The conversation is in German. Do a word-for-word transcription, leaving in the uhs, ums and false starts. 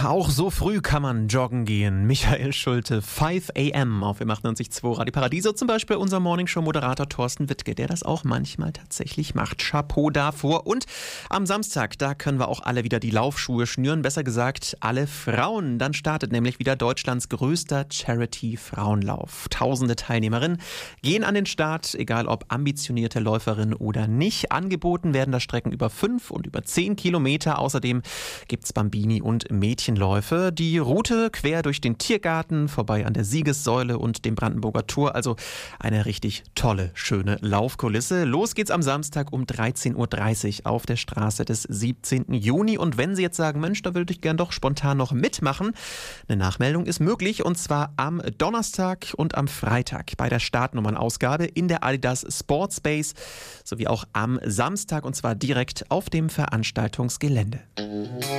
auch so früh kann man joggen gehen. Michael Schulte, fünf a m auf M achtundneunzig Komma zwei Radio Paradiso. Zum Beispiel unser Morningshow-Moderator Thorsten Wittke, der das auch manchmal tatsächlich macht. Chapeau davor. Und am Samstag, da können wir auch alle wieder die Laufschuhe schnüren. Besser gesagt, alle Frauen. Dann startet nämlich wieder Deutschlands größter Charity-Frauenlauf. Tausende Teilnehmerinnen gehen an den Start, egal ob ambitionierte Läuferin oder nicht. Angeboten werden da Strecken über fünf und über zehn Kilometer. Außerdem gibt's Bambini und Mädchenläufe. Die Route quer durch den Tiergarten, vorbei an der Siegessäule und dem Brandenburger Tor. Also eine richtig tolle, schöne Laufkulisse. Los geht's am Samstag um dreizehn Uhr dreißig auf der Straße des siebzehnten Juni. Und wenn Sie jetzt sagen, Mensch, da würde ich gern doch spontan noch mitmachen, eine Nachmeldung ist möglich, und zwar am Donnerstag und am Freitag bei der Startnummernausgabe in der Adidas Sportspace sowie auch am Samstag, und zwar direkt auf dem Veranstaltungsgelände.